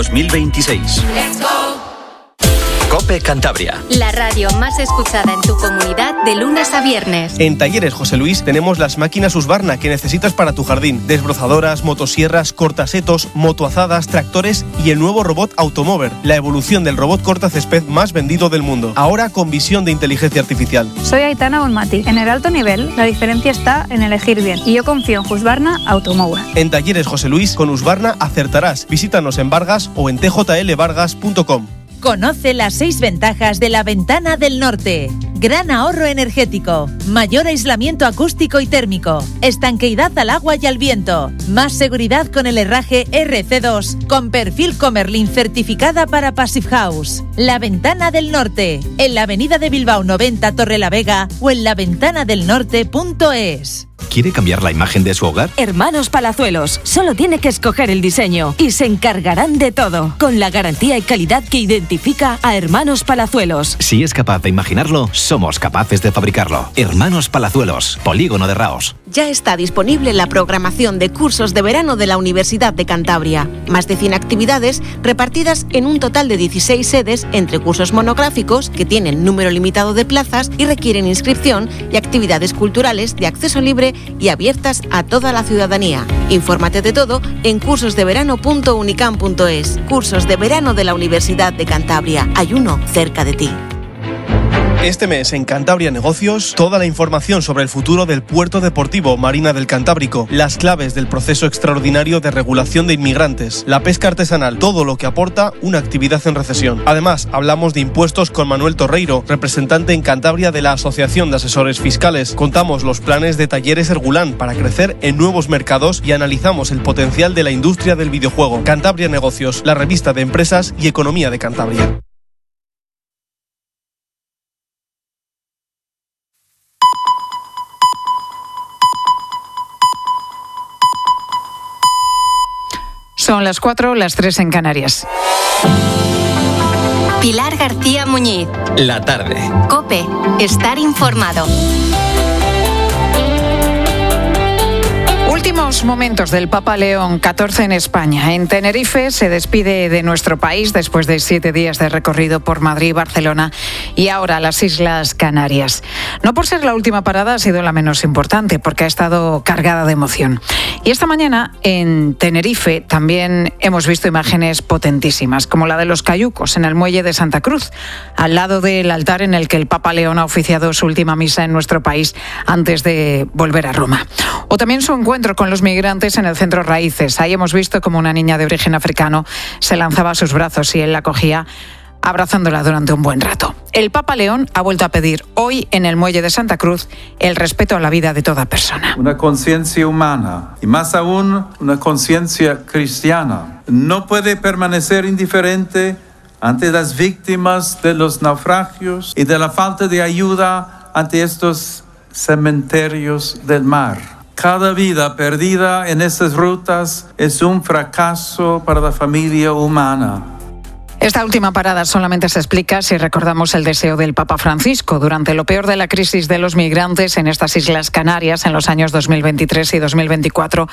2026. COPE Cantabria. La radio más escuchada en tu comunidad de lunes a viernes. En Talleres José Luis tenemos las máquinas Husqvarna que necesitas para tu jardín. Desbrozadoras, motosierras, cortasetos, motoazadas, tractores y el nuevo robot Automover, la evolución del robot cortacésped más vendido del mundo. Ahora con visión de inteligencia artificial. Soy Aitana Bonmati. En el alto nivel, la diferencia está en elegir bien. Y yo confío en Husqvarna Automover. En Talleres José Luis, con Husqvarna acertarás. Visítanos en Vargas o en tjlvargas.com. Conoce las 6 ventajas de la Ventana del Norte. Gran ahorro energético, mayor aislamiento acústico y térmico, estanqueidad al agua y al viento, más seguridad con el herraje RC2, con perfil Comerlin certificada para Passive House. La Ventana del Norte, en la avenida de Bilbao 90 Torrelavega o en laventanadelnorte.es. ¿Quiere cambiar la imagen de su hogar? Hermanos Palazuelos. Solo tiene que escoger el diseño y se encargarán de todo, con la garantía y calidad que identifica a Hermanos Palazuelos. Si es capaz de imaginarlo, somos capaces de fabricarlo. Hermanos Palazuelos, Polígono de Raos. Ya está disponible la programación de cursos de verano de la Universidad de Cantabria. Más de 100 actividades repartidas en un total de 16 sedes entre cursos monográficos que tienen número limitado de plazas y requieren inscripción y actividades culturales de acceso libre y abiertas a toda la ciudadanía. Infórmate de todo en cursosdeverano.unicam.es. Cursos de verano de la Universidad de Cantabria. Hay uno cerca de ti. Este mes en Cantabria Negocios, toda la información sobre el futuro del puerto deportivo Marina del Cantábrico, las claves del proceso extraordinario de regulación de inmigrantes, la pesca artesanal, todo lo que aporta una actividad en recesión. Además, hablamos de impuestos con Manuel Torreiro, representante en Cantabria de la Asociación de Asesores Fiscales. Contamos los planes de Talleres Hergulán para crecer en nuevos mercados y analizamos el potencial de la industria del videojuego. Cantabria Negocios, la revista de empresas y economía de Cantabria. Son las 4, las 3 en Canarias. Pilar García Muñiz. La tarde. COPE. Estar informado. Últimos momentos del Papa León XIV en España. En Tenerife se despide de nuestro país después de 7 días de recorrido por Madrid, Barcelona y ahora las Islas Canarias. No por ser la última parada ha sido la menos importante, porque ha estado cargada de emoción. Y esta mañana en Tenerife también hemos visto imágenes potentísimas, como la de los cayucos en el muelle de Santa Cruz, al lado del altar en el que el Papa León ha oficiado su última misa en nuestro país antes de volver a Roma. O también su encuentro con los migrantes en el centro Raíces. Ahí hemos visto como una niña de origen africano se lanzaba a sus brazos y él la cogía, abrazándola durante un buen rato. El Papa León ha vuelto a pedir hoy en el muelle de Santa Cruz el respeto a la vida de toda persona. Una conciencia humana y más aún una conciencia cristiana no puede permanecer indiferente ante las víctimas de los naufragios y de la falta de ayuda ante estos cementerios del mar. Cada vida perdida en estas rutas es un fracaso para la familia humana. Esta última parada solamente se explica si recordamos el deseo del Papa Francisco. Durante lo peor de la crisis de los migrantes en estas Islas Canarias en los años 2023 y 2024,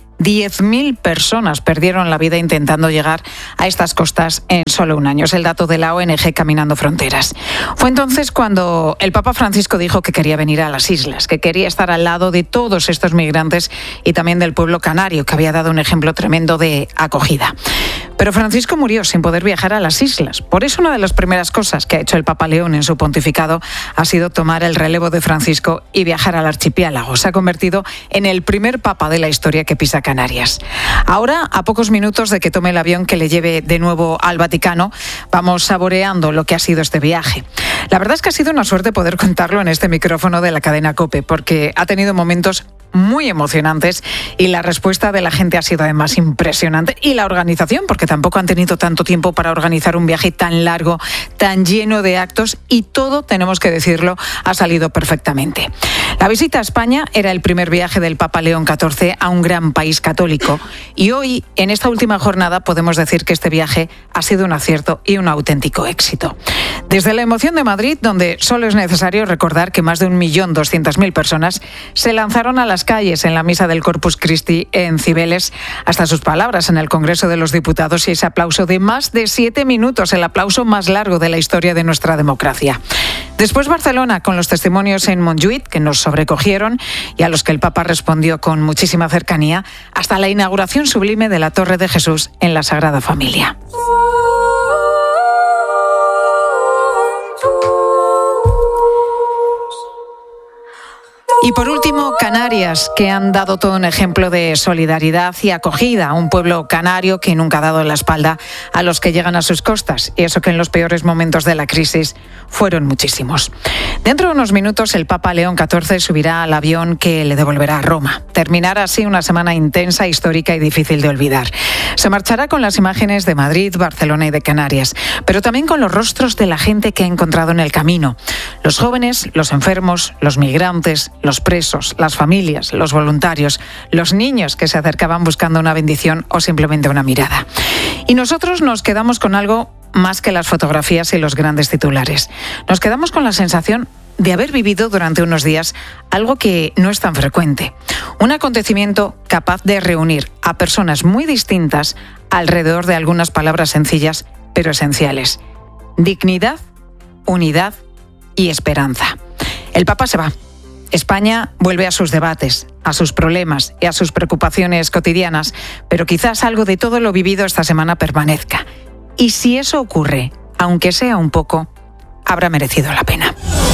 10.000 personas perdieron la vida intentando llegar a estas costas en solo un año. Es el dato de la ONG Caminando Fronteras. Fue entonces cuando el Papa Francisco dijo que quería venir a las islas, que quería estar al lado de todos estos migrantes y también del pueblo canario, que había dado un ejemplo tremendo de acogida. Pero Francisco murió sin poder viajar a las islas. Por eso una de las primeras cosas que ha hecho el Papa León en su pontificado ha sido tomar el relevo de Francisco y viajar al archipiélago. Se ha convertido en el primer papa de la historia que pisa Canarias. Ahora, a pocos minutos de que tome el avión que le lleve de nuevo al Vaticano, vamos saboreando lo que ha sido este viaje. La verdad es que ha sido una suerte poder contarlo en este micrófono de la cadena COPE, porque ha tenido momentos muy emocionantes y la respuesta de la gente ha sido además impresionante, y la organización, porque tampoco han tenido tanto tiempo para organizar un viaje tan largo, tan lleno de actos, y todo, tenemos que decirlo, ha salido perfectamente. La visita a España era el primer viaje del Papa León XIV a un gran país católico, y hoy, en esta última jornada, podemos decir que este viaje ha sido un acierto y un auténtico éxito. Desde la emoción de Madrid Madrid, donde solo es necesario recordar que más de 1.200.000 personas se lanzaron a las calles en la misa del Corpus Christi en Cibeles, hasta sus palabras en el Congreso de los Diputados y ese aplauso de más de 7 minutos, el aplauso más largo de la historia de nuestra democracia. Después Barcelona, con los testimonios en Montjuïc que nos sobrecogieron y a los que el Papa respondió con muchísima cercanía, hasta la inauguración sublime de la Torre de Jesús en la Sagrada Familia. Y por último, Canarias, que han dado todo un ejemplo de solidaridad y acogida. Un pueblo canario que nunca ha dado la espalda a los que llegan a sus costas. Y eso que en los peores momentos de la crisis fueron muchísimos. Dentro de unos minutos, el Papa León XIV subirá al avión que le devolverá a Roma. Terminará así una semana intensa, histórica y difícil de olvidar. Se marchará con las imágenes de Madrid, Barcelona y de Canarias, pero también con los rostros de la gente que ha encontrado en el camino. Los jóvenes, los enfermos, los migrantes, los presos, las familias, los voluntarios, los niños que se acercaban buscando una bendición o simplemente una mirada. Y nosotros nos quedamos con algo más que las fotografías y los grandes titulares. Nos quedamos con la sensación de haber vivido durante unos días algo que no es tan frecuente. Un acontecimiento capaz de reunir a personas muy distintas alrededor de algunas palabras sencillas pero esenciales. Dignidad, unidad y esperanza. El Papa se va. España vuelve a sus debates, a sus problemas y a sus preocupaciones cotidianas, pero quizás algo de todo lo vivido esta semana permanezca. Y si eso ocurre, aunque sea un poco, habrá merecido la pena.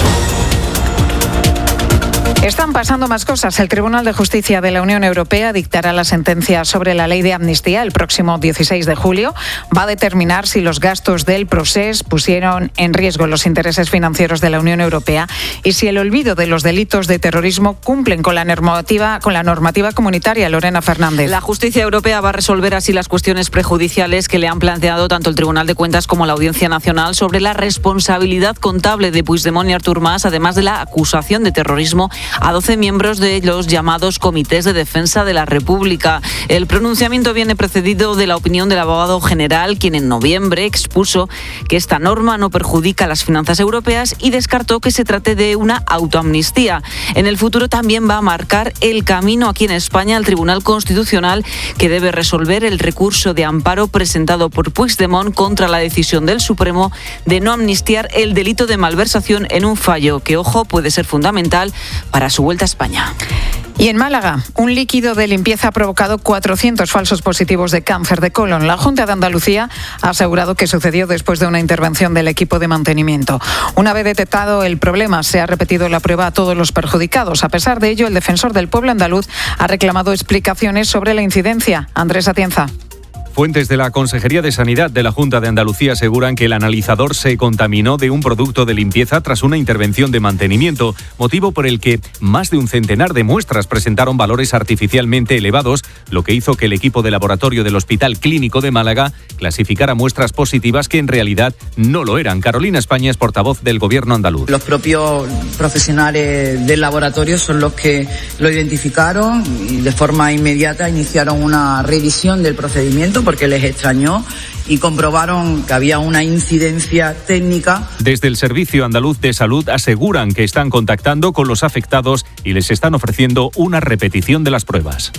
Están pasando más cosas. El Tribunal de Justicia de la Unión Europea dictará la sentencia sobre la ley de amnistía el próximo 16 de julio. Va a determinar si los gastos del procés pusieron en riesgo los intereses financieros de la Unión Europea y si el olvido de los delitos de terrorismo cumplen con la normativa comunitaria. Lorena Fernández. La justicia europea va a resolver así las cuestiones prejudiciales que le han planteado tanto el Tribunal de Cuentas como la Audiencia Nacional sobre la responsabilidad contable de Puigdemont y Artur Mas, además de la acusación de terrorismo a 12 miembros de los llamados Comités de Defensa de la República. El pronunciamiento viene precedido de la opinión del abogado general, quien en noviembre expuso que esta norma no perjudica las finanzas europeas y descartó que se trate de una autoamnistía. En el futuro también va a marcar el camino aquí en España al Tribunal Constitucional, que debe resolver el recurso de amparo presentado por Puigdemont contra la decisión del Supremo de no amnistiar el delito de malversación en un fallo que, ojo, puede ser fundamental para su vuelta a España. Y en Málaga, un líquido de limpieza ha provocado 400 falsos positivos de cáncer de colon. La Junta de Andalucía ha asegurado que sucedió después de una intervención del equipo de mantenimiento. Una vez detectado el problema, se ha repetido la prueba a todos los perjudicados. A pesar de ello, el defensor del pueblo andaluz ha reclamado explicaciones sobre la incidencia. Andrés Atienza. Fuentes de la Consejería de Sanidad de la Junta de Andalucía aseguran que el analizador se contaminó de un producto de limpieza tras una intervención de mantenimiento, motivo por el que más de un centenar de muestras presentaron valores artificialmente elevados, lo que hizo que el equipo de laboratorio del Hospital Clínico de Málaga clasificara muestras positivas que en realidad no lo eran. Carolina España es portavoz del Gobierno andaluz. Los propios profesionales del laboratorio son los que lo identificaron y de forma inmediata iniciaron una revisión del procedimiento porque les extrañó y comprobaron que había una incidencia técnica. Desde el Servicio Andaluz de Salud aseguran que están contactando con los afectados y les están ofreciendo una repetición de las pruebas.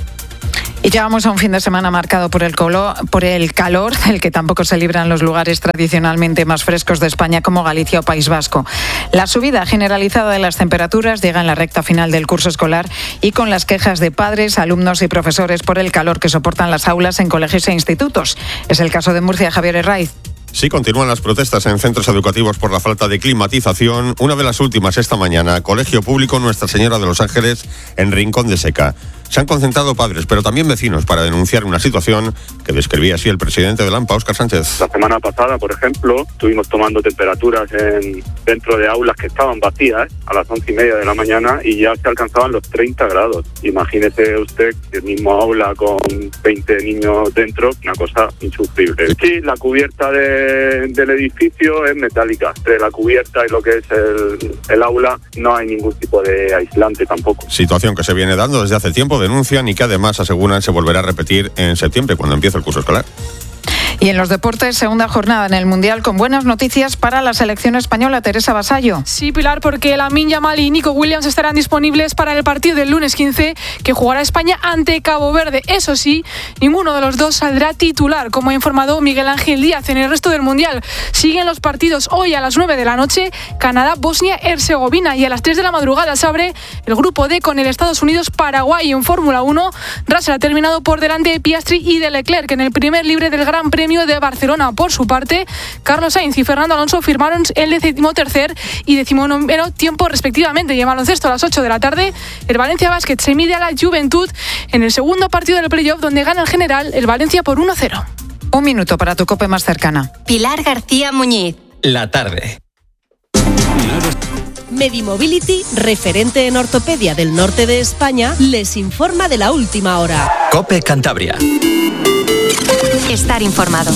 Y ya vamos a un fin de semana marcado por el calor, del que tampoco se libran los lugares tradicionalmente más frescos de España como Galicia o País Vasco. La subida generalizada de las temperaturas llega en la recta final del curso escolar y con las quejas de padres, alumnos y profesores por el calor que soportan las aulas en colegios e institutos. Es el caso de Murcia. Javier Herraiz. Sí, continúan las protestas en centros educativos por la falta de climatización. Una de las últimas esta mañana, Colegio Público Nuestra Señora de los Ángeles en Rincón de Seca. Se han concentrado padres, pero también vecinos, para denunciar una situación que describía así el presidente del AMPA, Óscar Sánchez. La semana pasada, por ejemplo, estuvimos tomando temperaturas dentro de aulas que estaban vacías a las 11:30 de la mañana y ya se alcanzaban los 30 grados. Imagínese usted el mismo aula con 20 niños dentro, una cosa insufrible. Sí, la cubierta del edificio es metálica. Entre la cubierta y lo que es el aula no hay ningún tipo de aislante tampoco. Situación que se viene dando desde hace tiempo, denuncian, y que además aseguran se volverá a repetir en septiembre cuando empiece el curso escolar. Y en los deportes, segunda jornada en el Mundial con buenas noticias para la selección española. Teresa Basallo. Sí, Pilar, porque Lamine Yamal y Nico Williams estarán disponibles para el partido del lunes 15 que jugará España ante Cabo Verde. Eso sí, ninguno de los dos saldrá titular, como ha informado Miguel Ángel Díaz. En el resto del Mundial siguen los partidos hoy a las 9 de la noche, Canadá, Bosnia, Herzegovina, y a las 3 de la madrugada se abre el grupo D con el Estados Unidos, Paraguay. En Fórmula 1, Russell ha terminado por delante de Piastri y de Leclerc en el primer libre del Gran Premio de Barcelona. Por su parte, Carlos Sainz y Fernando Alonso firmaron el 13º y 19º tiempo respectivamente. Y en baloncesto, a las 8 de la tarde, el Valencia Basket se mide a la Juventud en el segundo partido del playoff, donde gana el general el Valencia por 1-0. Un minuto para tu COPE más cercana. Pilar García Muñiz. La tarde. Medimobility, referente en ortopedia del norte de España, les informa de la última hora. COPE Cantabria. Estar informado.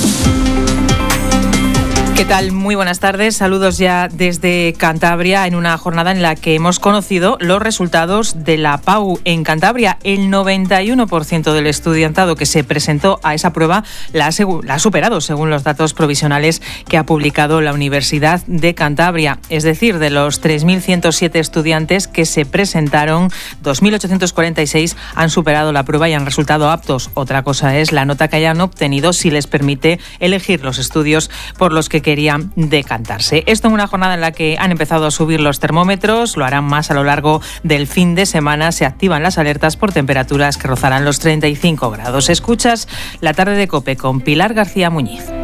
¿Qué tal? Muy buenas tardes. Saludos ya desde Cantabria en una jornada en la que hemos conocido los resultados de la PAU en Cantabria. El 91% del estudiantado que se presentó a esa prueba la ha superado, según los datos provisionales que ha publicado la Universidad de Cantabria. Es decir, de los 3.107 estudiantes que se presentaron, 2.846 han superado la prueba y han resultado aptos. Otra cosa es la nota que hayan obtenido, si les permite elegir los estudios por los que querían decantarse. Esto en una jornada en la que han empezado a subir los termómetros, lo harán más a lo largo del fin de semana. Se activan las alertas por temperaturas que rozarán los 35 grados. Escuchas La Tarde de COPE con Pilar García Muñiz.